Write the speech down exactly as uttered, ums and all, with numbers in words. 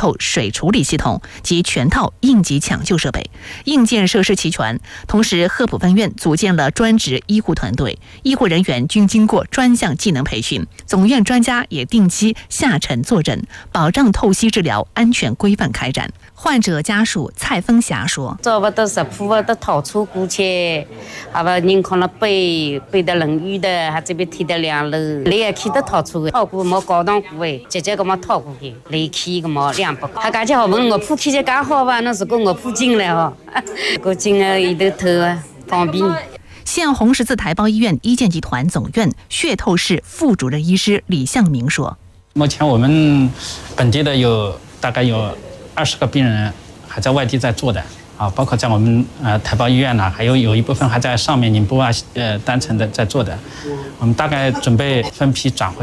透水处理系统及全套应急抢救设备，硬件设施齐全。同时，赫普分院组建了专职医护团队，医护人员均经过专项技能培训，总院专家也定期下诊坐诊，保障透析治疗安全规范开展。患者家属蔡芬霞说：“ 早不都是铺的逃出过去，好吧，人可能背背的冷雨的，还这边天的凉了，你也去的逃出的，逃过没高档过哎，直接个么逃过去，离去个么两百，还感觉好问我铺起就刚好吧，那是个我铺进来哈，个进啊一头头啊方便。” 县红十字台胞医院医健集团总院血透室副主任医师李向明说：“ 目前我们本地的有大概有二十个病人还在外地在做的啊，包括在我们呃台胞医院呢，还有有一部分还在上面宁波啊呃单程的在做的，我们大概准备分批转回。